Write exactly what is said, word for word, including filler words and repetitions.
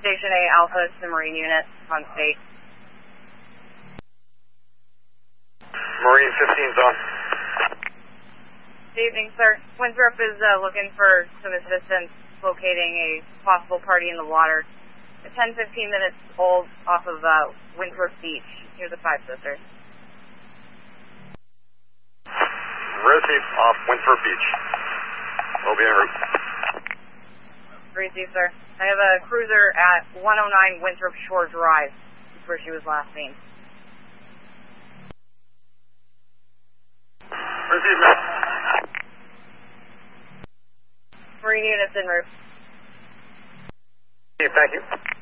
Station A Alpha to the Marine unit on state. Marine fifteen's on. Good evening, sir. Winthrop is uh, looking for some assistance locating a possible party in the water. ten to fifteen minutes old off of uh, Winthrop Beach. Here's the Five Sisters. Receive off Winthrop Beach. We'll be en route. Receive, sir. I have a cruiser at one oh nine Winthrop Shore Drive. That's where she was last seen. Receive, ma'am. Marine units en route. Thank you.